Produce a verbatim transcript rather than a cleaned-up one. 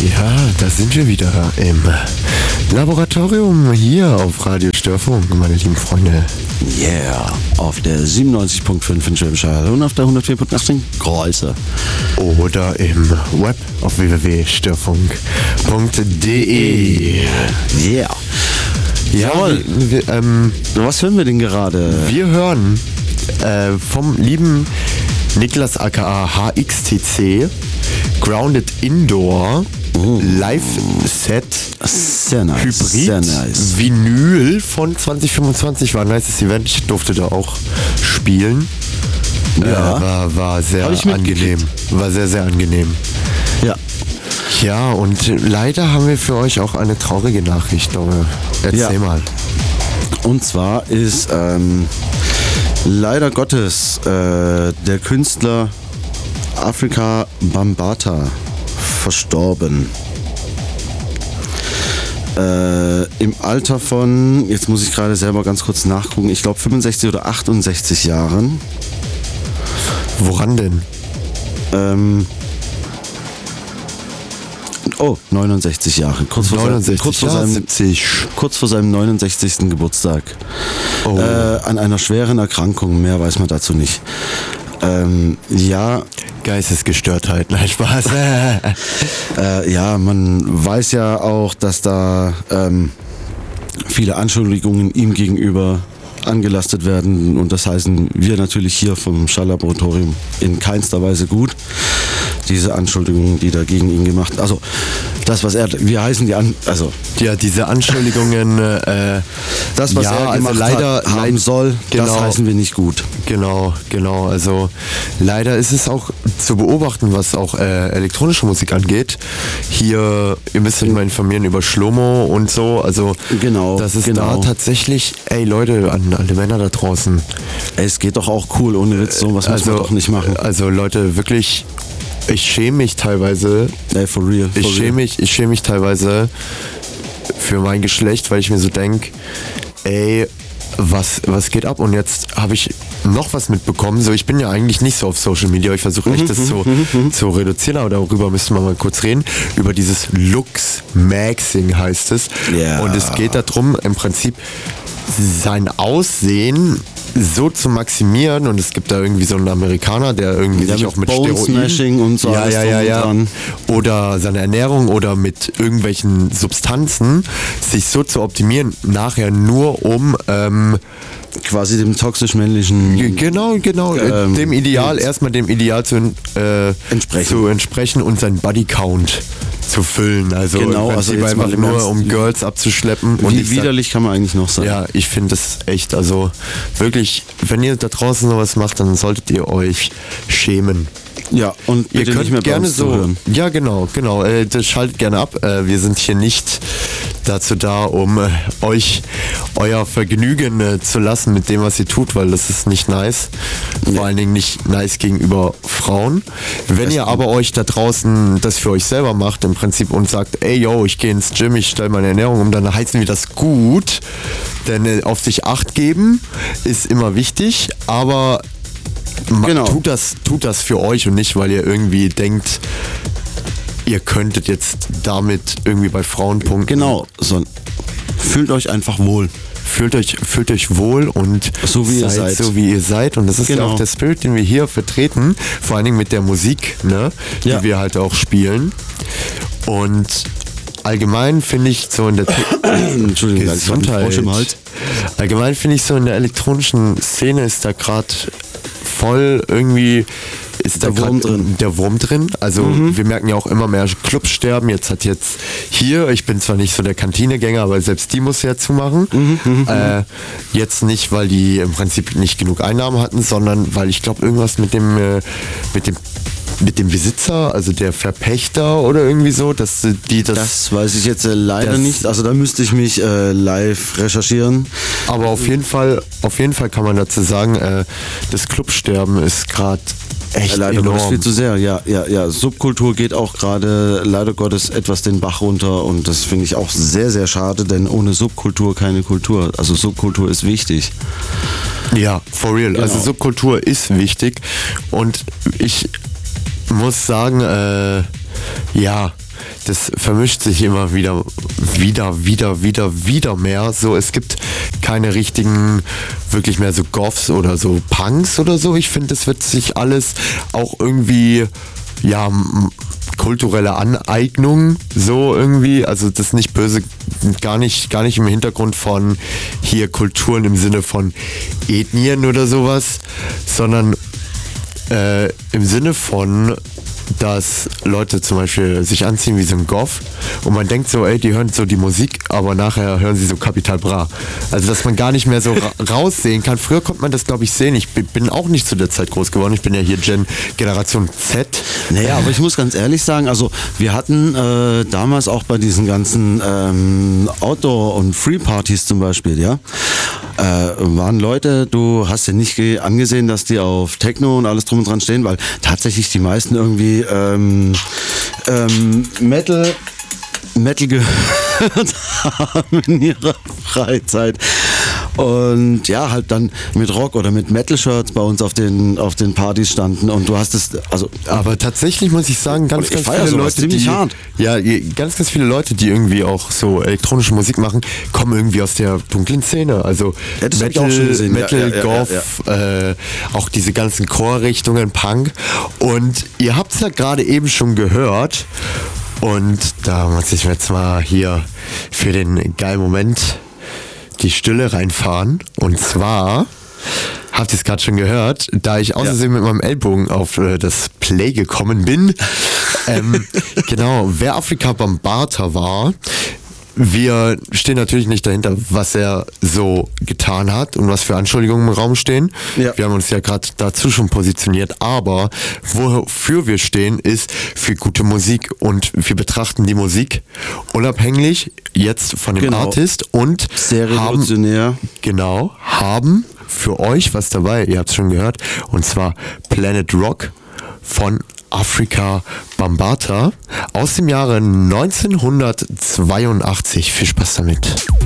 Ja, da sind wir wieder im Laboratorium hier auf Radio Störfunk, meine lieben Freunde. Yeah, auf der siebenundneunzig Komma fünf in Schwäbisch Hall und auf der hundertvier Komma acht in Greuße. Oder im Web auf w w w punkt störfunk punkt d e. Yeah. Ja, Jawohl. wir, ähm, Was hören wir denn gerade? wir hören äh, vom lieben Niklas aka H X T C Grounded Indoor Oh. Live-Set Sehr nice. Hybrid Sehr nice. Vinyl von zwanzig fünfundzwanzig. War ein nices Event. Ich durfte da auch spielen. Ja. Äh, war, war sehr Hab ich angenehm. War sehr, sehr angenehm. Ja. Ja, und leider haben wir für euch auch eine traurige Nachricht. Junge. Erzähl Ja. mal. Und zwar ist ähm, leider Gottes äh, der Künstler Afrika Bambaataa verstorben. Äh, Im Alter von, jetzt muss ich gerade selber ganz kurz nachgucken, ich glaube fünfundsechzig oder achtundsechzig Jahren. Woran denn? Ähm, oh, neunundsechzig Jahre. Kurz vor, neunundsechzig, seinem, kurz vor, ja, seinem, siebzig. kurz vor seinem neunundsechzigsten Geburtstag. Oh. Äh, an einer schweren Erkrankung, mehr weiß man dazu nicht. Ähm, ja, Geistesgestörtheit, nein, Spaß. äh, ja, man weiß ja auch, dass da ähm, viele Anschuldigungen ihm gegenüber angelastet werden und das heißen wir natürlich hier vom Schalllaboratorium in keinster Weise gut. Diese Anschuldigungen, die da gegen ihn gemacht, also das, was er, wir heißen die an, also Ja, diese Anschuldigungen, äh, das, was ja, er also gemacht leider, hat, haben leid- soll, das genau. heißen wir nicht gut. Genau, genau. Also leider ist es auch zu beobachten, was auch äh, elektronische Musik angeht. Hier, ihr müsst euch mal informieren über Shlomo und so. Also Genau, das ist genau. da tatsächlich, ey Leute, an alle Männer da draußen. Es geht doch auch cool, ohne Witz, so was muss man doch nicht machen. Also Leute, wirklich, ich schäme mich teilweise. Ey, for real. For Ich real. schäme mich, ich schäme mich teilweise für mein Geschlecht, weil ich mir so denke, ey, was, was geht ab? Und jetzt habe ich noch was mitbekommen. So, ich bin ja eigentlich nicht so auf Social Media. Ich versuche echt das zu, zu reduzieren, aber darüber müssen wir mal kurz reden. Über dieses Lux Maxing heißt es. Ja. Und es geht darum, im Prinzip sein Aussehen so zu maximieren, und es gibt da irgendwie so einen Amerikaner, der irgendwie Ja, sich mit auch mit Bone Steroiden Smashing und so ja, alles ja, drum ja, und ja. dran. Oder seine Ernährung oder mit irgendwelchen Substanzen sich so zu optimieren, nachher nur um ähm, Quasi dem toxisch-männlichen Ge- Genau, genau. äh, Ähm, dem Ideal, erstmal dem Ideal zu, äh, Entsprechen. zu entsprechen und seinen Bodycount zu füllen. Also Genau, im also Prinzip jetzt mal einfach im nur Ernst, um wie- Girls abzuschleppen. Und Wie ich sag, widerlich kann man eigentlich noch sein? ja, ich finde das echt, also wirklich, wenn ihr da draußen sowas macht, dann solltet ihr euch schämen. Ja, und Ihr bitte könnt nicht mehr bei gerne uns so, zuhören. ja genau, genau, äh, das schaltet gerne ab. Äh, wir sind hier nicht dazu da, um äh, euch euer Vergnügen äh, zu lassen mit dem, was ihr tut, weil das ist nicht nice. Vor allen Dingen nicht nice gegenüber Frauen. Wenn ihr aber euch da draußen das für euch selber macht im Prinzip und sagt, ey yo, ich gehe ins Gym, ich stelle meine Ernährung um, dann heißen wir das gut. Denn äh, auf sich Acht geben ist immer wichtig, aber Ma- Genau. Tut das, tut das für euch und nicht, weil ihr irgendwie denkt, ihr könntet jetzt damit irgendwie bei Frauen punkten. Genau, so, fühlt euch einfach wohl. Fühlt euch, fühlt euch wohl und So wie ihr seid. so wie ihr seid. Und das ist ja Genau. auch der Spirit, den wir hier vertreten, vor allen Dingen mit der Musik, ne, Ja. die wir halt auch spielen. Und allgemein finde ich so in der Entschuldigung, ich hab einen Frosch im Hals. Allgemein finde ich so in der elektronischen Szene ist da gerade voll irgendwie ist Der da grad Wurm drin. Der Wurm drin. Also wir merken ja auch immer mehr Clubs sterben. Jetzt hat jetzt hier, ich bin zwar nicht so der Kantinegänger, aber selbst die muss ja zumachen. äh, jetzt nicht, weil die im Prinzip nicht genug Einnahmen hatten, sondern weil ich glaube irgendwas mit dem äh, mit dem mit dem Besitzer, also der Verpächter oder irgendwie so, dass äh, die das, Das weiß ich jetzt äh, leider Das- nicht. Also da müsste ich mich äh, live recherchieren. aber auf jeden Fall, auf jeden Fall kann man dazu sagen, äh, das Clubsterben ist gerade echt Äh, leider Gottes enorm. viel zu sehr. Ja, ja, ja. Subkultur geht auch gerade leider Gottes etwas den Bach runter und das finde ich auch sehr, sehr schade, denn ohne Subkultur keine Kultur. Also Subkultur ist wichtig. Ja, for real. Genau. Also Subkultur ist wichtig und ich muss sagen, äh, ja, das vermischt sich immer wieder, wieder, wieder, wieder, wieder mehr. So, es gibt keine richtigen, wirklich mehr so Goths oder so Punks oder so. Ich finde, es wird sich alles auch irgendwie, ja, kulturelle Aneignung, so irgendwie, also das ist nicht böse, gar nicht, gar nicht im Hintergrund von hier Kulturen im Sinne von Ethnien oder sowas, sondern äh, im Sinne von, dass Leute zum Beispiel sich anziehen wie so ein Goth und man denkt so, ey, die hören so die Musik, aber nachher hören sie so Capital Bra. Also, dass man gar nicht mehr so ra- raussehen kann. Früher konnte man das, glaube ich, sehen. Ich bin, bin auch nicht zu der Zeit groß geworden. Ich bin ja hier Gen Generation Z. Naja, aber ich muss ganz ehrlich sagen, also wir hatten äh, damals auch bei diesen ganzen ähm, Outdoor- und Free-Partys zum Beispiel, ja, äh, waren Leute, du hast ja nicht ge- angesehen, dass die auf Techno und alles drum und dran stehen, weil tatsächlich die meisten irgendwie ähm, ähm, Metal Metal gehört haben in ihrer Freizeit und ja, halt dann mit Rock oder mit Metal-Shirts bei uns auf den, auf den Partys standen und du hast es, also... Aber tatsächlich muss ich sagen, ganz, ich ganz feier viele sowas Leute, ziemlich die, hart. ja, ganz, ganz viele Leute, die irgendwie auch so elektronische Musik machen, kommen irgendwie aus der dunklen Szene. Also Ja, das hab ich Metal, auch schon gesehen. Metal, Ja, ja, ja, Goth, ja, Äh, auch diese ganzen Chorrichtungen, Punk. Und ihr habt es ja gerade eben schon gehört. Und da muss ich mir jetzt mal hier für den geilen Moment die Stille reinfahren. Und zwar, habt ihr es gerade schon gehört, da ich aus Versehen mit meinem Ellbogen auf äh, das Play gekommen bin. ähm, genau, wer Afrika Bambaataa war, wir stehen natürlich nicht dahinter, was er so getan hat und was für Anschuldigungen im Raum stehen. Ja. Wir haben uns ja gerade dazu schon positioniert, aber wofür wir stehen, ist für gute Musik und wir betrachten die Musik unabhängig jetzt von dem Genau. Artist und Sehr haben, revolutionär. genau, haben für euch was dabei, ihr habt es schon gehört, und zwar Planet Rock von Afrika Bambaataa aus dem Jahre neunzehnhundertzweiundachtzig. Viel Spaß damit.